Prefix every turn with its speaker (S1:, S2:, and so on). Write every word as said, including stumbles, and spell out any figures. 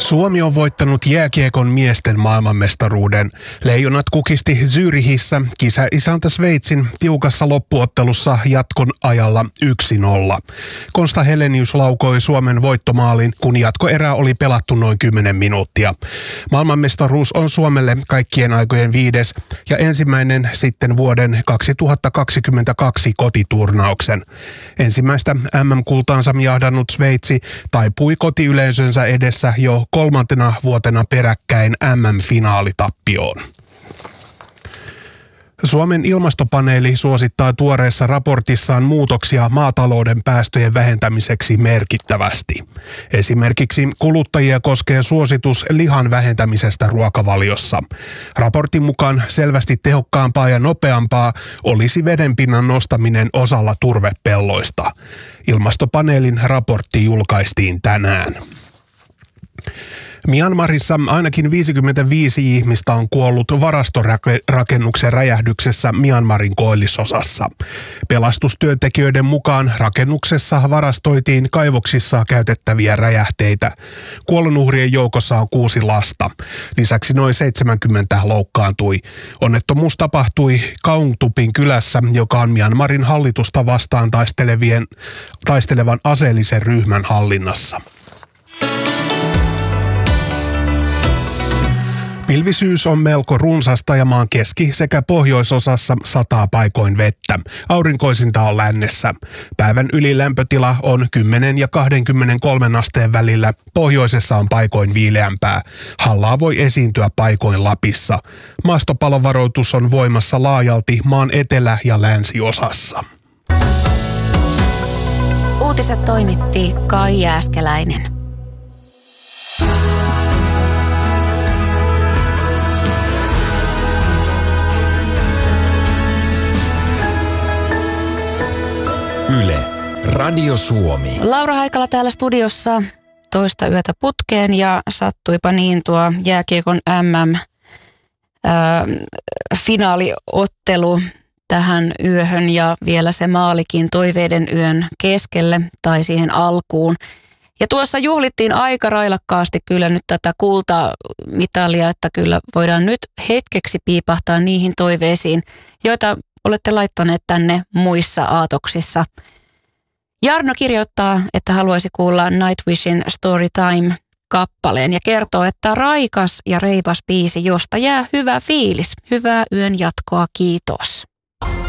S1: Suomi on voittanut jääkiekon miesten maailmanmestaruuden. Leijonat kukisti Zürichissä kisaisäntä Sveitsin tiukassa loppuottelussa jatkon ajalla yksi nolla. Konsta Helenius laukoi Suomen voittomaalin, kun jatkoerää oli pelattu noin kymmenen minuuttia. Maailmanmestaruus on Suomelle kaikkien aikojen viides ja ensimmäinen sitten vuoden kaksituhattakaksikymmentäkaksi kotiturnauksen. Ensimmäistä M M-kultaansa jahdannut Sveitsi taipui kotiyleisönsä edessä jo kolmantena vuotena peräkkäin M M-finaalitappioon. Suomen ilmastopaneeli suosittaa tuoreessa raportissaan muutoksia maatalouden päästöjen vähentämiseksi merkittävästi. Esimerkiksi kuluttajia koskee suositus lihan vähentämisestä ruokavaliossa. Raportin mukaan selvästi tehokkaampaa ja nopeampaa olisi vedenpinnan nostaminen osalla turvepelloista. Ilmastopaneelin raportti julkaistiin tänään. Myanmarissa ainakin viisikymmentäviisi ihmistä on kuollut varastorakennuksen räjähdyksessä Myanmarin koillisosassa. Pelastustyöntekijöiden mukaan rakennuksessa varastoitiin kaivoksissa käytettäviä räjähteitä. Kuolonuhrien joukossa on kuusi lasta. Lisäksi noin seitsemänkymmentä loukkaantui. Onnettomuus tapahtui Kaungtupin kylässä, joka on Myanmarin hallitusta vastaan taistelevien, taistelevan aseellisen ryhmän hallinnassa. Pilvisyys on melko runsasta ja maan keski- sekä pohjoisosassa sataa paikoin vettä. Aurinkoisinta on lännessä. Päivän ylilämpötila on kymmenen ja kaksikymmentäkolme asteen välillä. Pohjoisessa on paikoin viileämpää. Hallaa voi esiintyä paikoin Lapissa. Maastopalovaroitus on voimassa laajalti maan etelä- ja länsiosassa.
S2: Uutiset toimitti Kai Jääskeläinen.
S3: Yle, Radio Suomi.
S2: Laura Haikala täällä studiossa toista yötä putkeen ja sattuipa niin tuo jääkiekon M M-finaaliottelu tähän yöhön ja vielä se maalikin toiveiden yön keskelle tai siihen alkuun. Ja tuossa juhlittiin aika railakkaasti kyllä nyt tätä kultamitalia, että kyllä voidaan nyt hetkeksi piipahtaa niihin toiveisiin, joita olette laittaneet tänne muissa aatoksissa. Jarno kirjoittaa, että haluaisi kuulla Nightwishin Storytime-kappaleen ja kertoo, että raikas ja reipas biisi, josta jää hyvä fiilis. Hyvää yön jatkoa, kiitos.